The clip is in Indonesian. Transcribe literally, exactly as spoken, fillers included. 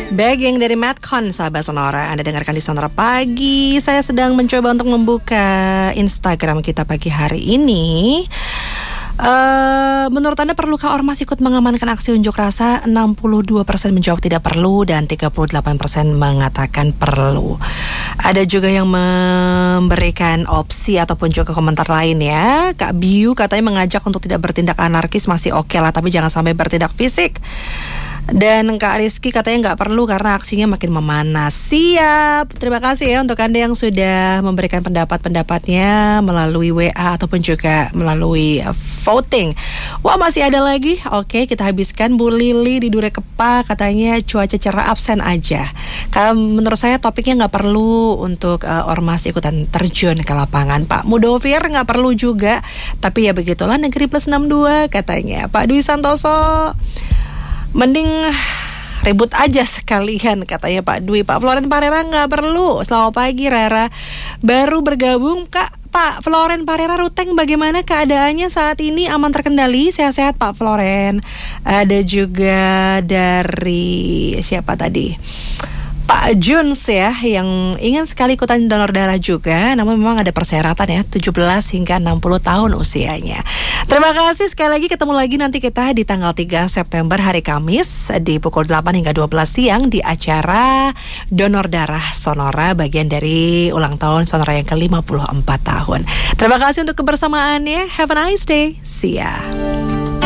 Bagging dari Madcon, sahabat Sonora. Anda dengarkan di Sonora Pagi. Saya sedang mencoba untuk membuka Instagram kita pagi hari ini. Uh, menurut Anda perlukah ormas ikut mengamankan aksi unjuk rasa? enam puluh dua persen menjawab tidak perlu dan tiga puluh delapan persen mengatakan perlu. Ada juga yang memberikan opsi ataupun juga komentar lain ya. Kak Biu katanya mengajak untuk tidak bertindak anarkis masih oke okay lah, tapi jangan sampai bertindak fisik. Dan Kak Rizky katanya nggak perlu karena aksinya makin memanas. Siap. Terima kasih ya untuk Anda yang sudah memberikan pendapat-pendapatnya melalui W A ataupun juga melalui voting. Wah, masih ada lagi. Oke, kita habiskan. Bu Lili di Durekepa katanya cuaca cerah, absen aja. Kalau menurut saya topiknya nggak perlu untuk uh, ormas ikutan terjun ke lapangan. Pak Mudofir nggak perlu juga. Tapi ya begitulah negeri plus enam puluh dua katanya. Pak Dwi Santoso, mending ribut aja sekalian katanya Pak Dwi. Pak Floren Parera nggak perlu. Selamat pagi Rara, baru bergabung Kak. Pak Floren Parera Ruteng, bagaimana keadaannya saat ini? Aman terkendali? Sehat-sehat Pak Floren. Ada juga dari siapa tadi? Pak Juns ya, yang ingin sekali ikutan donor darah juga, namun memang ada persyaratan ya, tujuh belas hingga enam puluh tahun usianya. Terima kasih sekali lagi, ketemu lagi nanti kita di tanggal tiga September hari Kamis di pukul delapan hingga dua belas siang di acara Donor Darah Sonora, bagian dari ulang tahun Sonora yang ke lima puluh empat tahun. Terima kasih untuk kebersamaannya. Have a nice day. See ya.